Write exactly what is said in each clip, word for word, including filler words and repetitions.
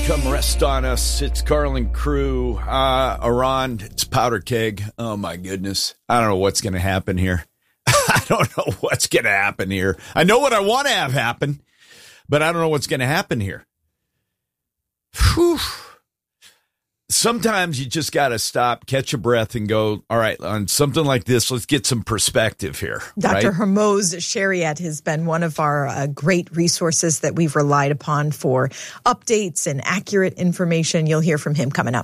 Come rest on us. It's Carlin Crew. Uh, Iran, it's powder keg. Oh, my goodness. I don't know what's going to happen here. I don't know what's going to happen here. I know what I want to have happen, but I don't know what's going to happen here. Whew. Sometimes you just got to stop, catch a breath, and go, all right, on something like this, let's get some perspective here. Doctor Right? Hormoz Shariat has been one of our uh, great resources that we've relied upon for updates and accurate information. You'll hear from him coming up.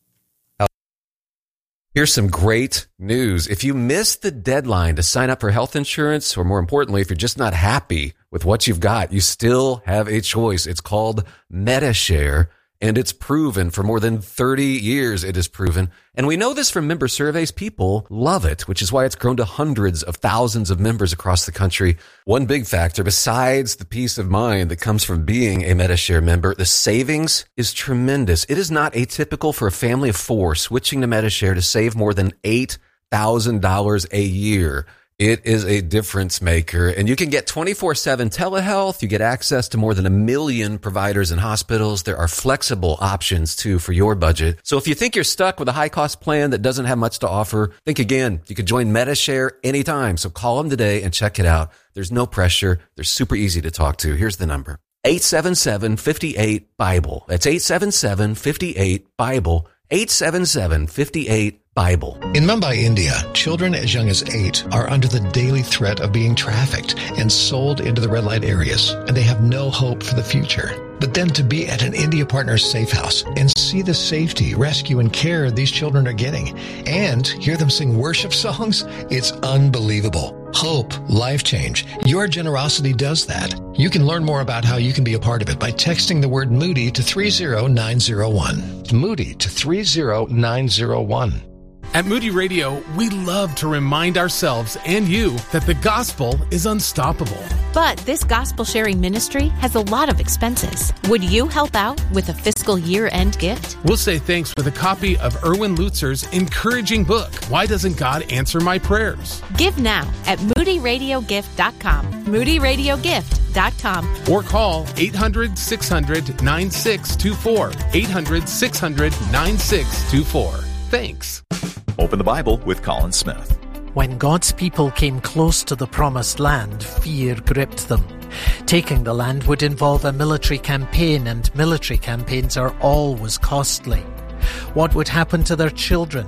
Here's some great news. If you missed the deadline to sign up for health insurance, or more importantly, if you're just not happy with what you've got, you still have a choice. It's called Medi-Share. And it's proven for more than thirty years it is proven. And we know this from member surveys. People love it, which is why it's grown to hundreds of thousands of members across the country. One big factor, besides the peace of mind that comes from being a Medi-Share member, the savings is tremendous. It is not atypical for a family of four switching to Medi-Share to save more than eight thousand dollars a year. It is a difference maker, and you can get twenty-four seven telehealth. You get access to more than a million providers and hospitals. There are flexible options, too, for your budget. So if you think you're stuck with a high-cost plan that doesn't have much to offer, think again. You can join Medi-Share anytime, so call them today and check it out. There's no pressure. They're super easy to talk to. Here's the number. eight seven seven, five eight, Bible. That's eight seven seven, five eight, Bible. eight seven seven, five eight, Bible. In Mumbai, India, children as young as eight are under the daily threat of being trafficked and sold into the red light areas, and they have no hope for the future. But then to be at an India Partners safe house and see the safety, rescue, and care these children are getting, and hear them sing worship songs, it's unbelievable. Hope, life change. Your generosity does that. You can learn more about how you can be a part of it by texting the word Moody to three zero nine zero one. Moody to three zero nine zero one. At Moody Radio, we love to remind ourselves and you that the gospel is unstoppable. But this gospel sharing ministry has a lot of expenses. Would you help out with a fiscal year-end gift? We'll say thanks with a copy of Erwin Lutzer's encouraging book, Why Doesn't God Answer My Prayers? Give now at moody radio gift dot com. moody radio gift dot com. Or call eight hundred, six hundred, nine six two four. eight hundred, six hundred, nine six two four. Thanks. Open the Bible with Colin Smith. When God's people came close to the promised land, fear gripped them. Taking the land would involve a military campaign, and military campaigns are always costly. What would happen to their children?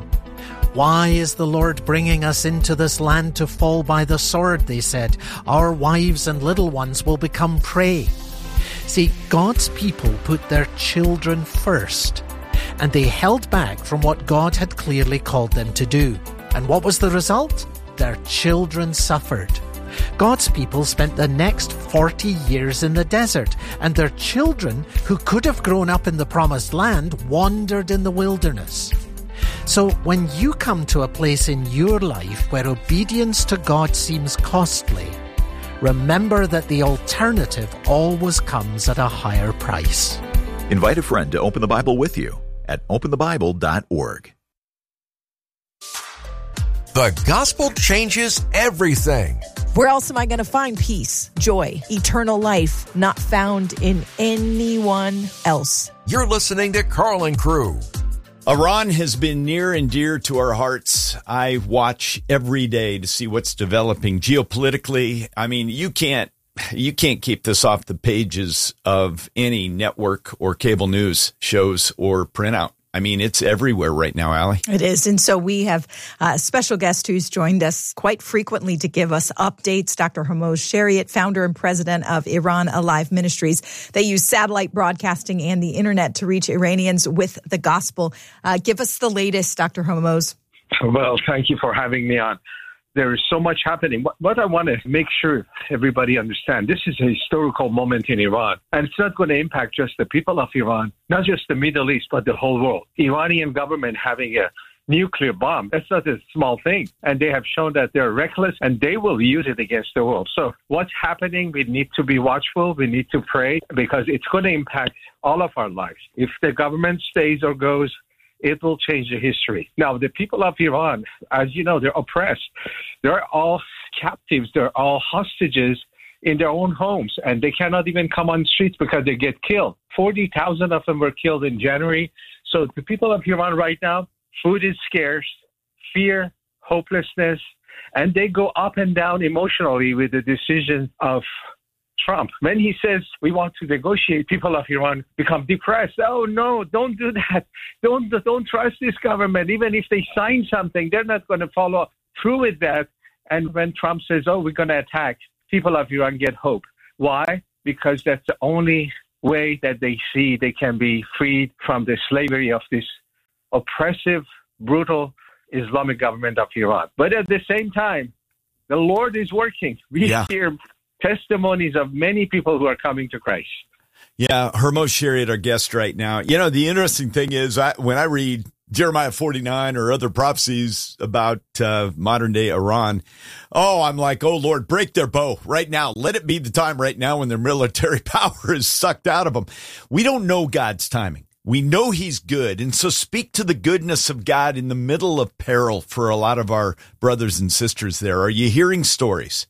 Why is the Lord bringing us into this land to fall by the sword, they said. Our wives and little ones will become prey. See, God's people put their children first, and they held back from what God had clearly called them to do. And what was the result? Their children suffered. God's people spent the next forty years in the desert, and their children, who could have grown up in the promised land, wandered in the wilderness. So when you come to a place in your life where obedience to God seems costly, remember that the alternative always comes at a higher price. Invite a friend to open the Bible with you at open the bible dot org. The gospel changes everything. Where else am I going to find peace, joy, eternal life, not found in anyone else? You're listening to Carlin Crew. Iran has been near and dear to our hearts. I watch every day to see what's developing geopolitically. I mean, you can't you can't keep this off the pages of any network or cable news shows or printout. I mean, it's everywhere right now, Allie. It is. And so we have a special guest who's joined us quite frequently to give us updates. Doctor Hormoz Shariat, founder and president of Iran Alive Ministries. They use satellite broadcasting and the internet to reach Iranians with the gospel. Uh, give us the latest, Doctor Hormoz. Well, thank you for having me on. There is so much happening. What, what I want to make sure everybody understand, this is a historical moment in Iran, and it's not going to impact just the people of Iran, not just the Middle East, but the whole world. Iranian government having a nuclear bomb, that's not a small thing. And they have shown that they're reckless, and they will use it against the world. So what's happening, we need to be watchful. We need to pray, because it's going to impact all of our lives. If the government stays or goes, it will change the history. Now, the people of Iran, as you know, they're oppressed. They're all captives. They're all hostages in their own homes, and they cannot even come on the streets because they get killed. forty thousand of them were killed in January. So the people of Iran right now, food is scarce, fear, hopelessness, and they go up and down emotionally with the decision of Trump. When he says we want to negotiate, people of Iran become depressed. Oh no, don't do that. Don't don't trust this government. Even if they sign something, they're not going to follow through with that. And when Trump says, oh, we're going to attack, people of Iran get hope. Why? Because that's the only way that they see they can be freed from the slavery of this oppressive, brutal Islamic government of Iran. But at the same time, the Lord is working. We yeah. hear testimonies of many people who are coming to Christ. Yeah, Hormoz Shariat, our guest right now. You know, the interesting thing is I, when I read Jeremiah forty-nine or other prophecies about uh, modern-day Iran, oh, I'm like, oh, Lord, break their bow right now. Let it be the time right now when their military power is sucked out of them. We don't know God's timing. We know he's good. And so speak to the goodness of God in the middle of peril for a lot of our brothers and sisters there. Are you hearing stories?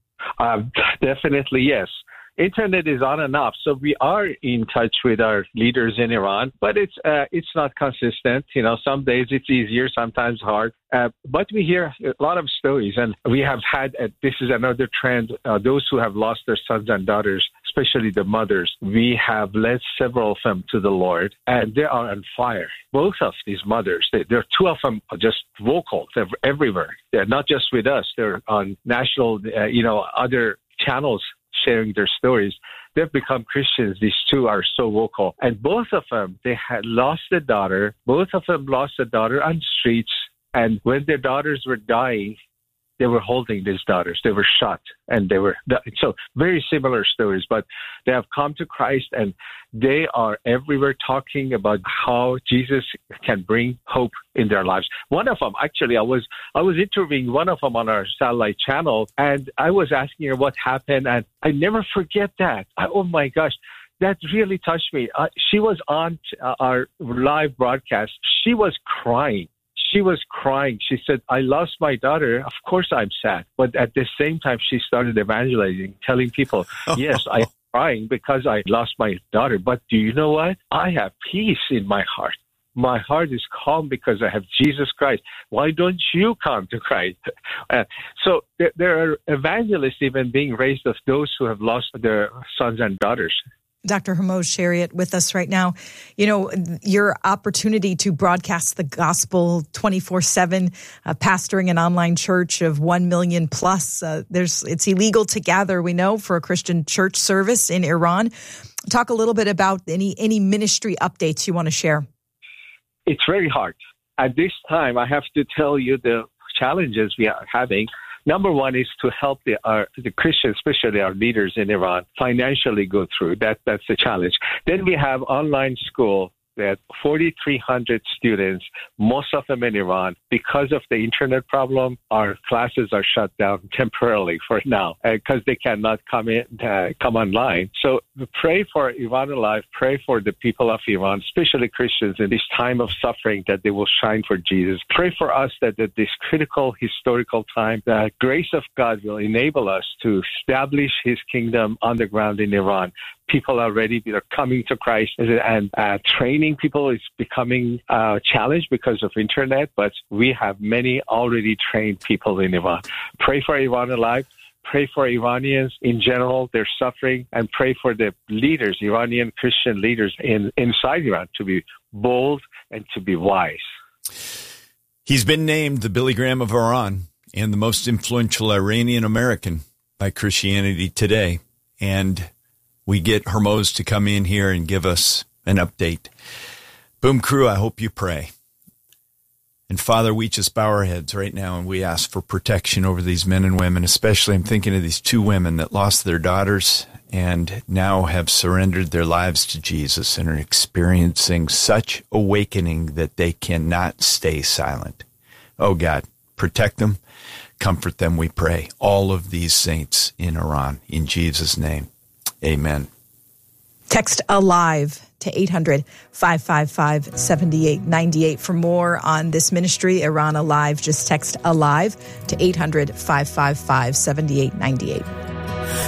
Uh, definitely, yes. Internet is on and off, so we are in touch with our leaders in Iran, but it's uh, it's not consistent. You know, some days it's easier, sometimes hard. Uh, but we hear a lot of stories, and we have had, uh, this is another trend, uh, those who have lost their sons and daughters, especially the mothers, we have led several of them to the Lord, and they are on fire. Both of these mothers, they, there are two of them are just vocal. They're everywhere. They're not just with us. They're on national, uh, you know, other channels sharing their stories. They've become Christians. These two are so vocal. And both of them, they had lost a daughter. Both of them lost a daughter on streets. And when their daughters were dying, they were holding these daughters. They were shot. And they were, so very similar stories. But they have come to Christ, and they are everywhere talking about how Jesus can bring hope in their lives. One of them, actually, I was I was interviewing one of them on our satellite channel, and I was asking her what happened, and I never forget that. I, oh, my gosh. That really touched me. Uh, she was on uh, our live broadcast. She was crying. She was crying. She said, I lost my daughter. Of course I'm sad. But at the same time, she started evangelizing, telling people, yes, I'm crying because I lost my daughter. But do you know what? I have peace in my heart. My heart is calm because I have Jesus Christ. Why don't you come to Christ? Uh, so there, there are evangelists even being raised of those who have lost their sons and daughters. Doctor Hormoz Shariat with us right now. You know, your opportunity to broadcast the gospel twenty-four seven, uh, pastoring an online church of one million plus. Uh, there's it's illegal to gather, we know, for a Christian church service in Iran. Talk a little bit about any any ministry updates you want to share. It's very hard. At this time, I have to tell you the challenges we are having. Number one is to help the, our, the Christians, especially our leaders in Iran, financially go through. That That's the challenge. Then we have online school that forty-three hundred students, most of them in Iran, because of the internet problem, our classes are shut down temporarily for now because uh, they cannot come in, uh, come online. So pray for Iran Alive, pray for the people of Iran, especially Christians in this time of suffering, that they will shine for Jesus. Pray for us that at this critical historical time, the grace of God will enable us to establish his kingdom on the ground in Iran. People are ready. They're coming to Christ, and uh, training people is becoming a challenge because of internet, but we have many already trained people in Iran. Pray for Iran Alive. Pray for Iranians in general. They're suffering, and pray for the leaders, Iranian Christian leaders in inside Iran, to be bold and to be wise. He's been named the Billy Graham of Iran and the most influential Iranian American by Christianity Today. And we get Hormoz to come in here and give us an update. Boom Crew, I hope you pray. And Father, we just bow our heads right now and we ask for protection over these men and women. Especially, I'm thinking of these two women that lost their daughters and now have surrendered their lives to Jesus and are experiencing such awakening that they cannot stay silent. Oh God, protect them, comfort them, we pray. All of these saints in Iran, in Jesus' name. Amen. Text ALIVE to eight hundred, five five five, seven eight nine eight for more on this ministry, Iran Alive. Just text ALIVE to eight hundred, five five five, seven eight nine eight.